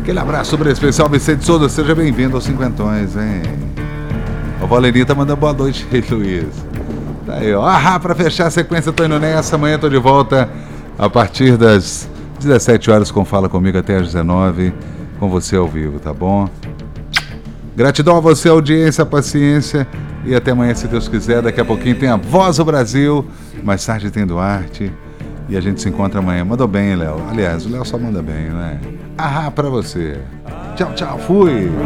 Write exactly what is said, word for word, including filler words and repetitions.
Aquele abraço super especial, Vicente Souza, seja bem-vindo aos Cinquentões, hein? O Valerita manda boa noite, Rei Luiz. Tá aí, ó. Ah, pra fechar a sequência, tô indo nessa. Amanhã tô de volta a partir das dezessete horas com Fala Comigo até às dezenove, com você ao vivo, tá bom? Gratidão a você, a audiência, a paciência, e até amanhã, se Deus quiser. Daqui a pouquinho tem a Voz do Brasil, mais tarde tem Duarte, e a gente se encontra amanhã. Mandou bem, Léo. Aliás, o Léo só manda bem, né? Ah, pra você. Tchau, tchau, fui!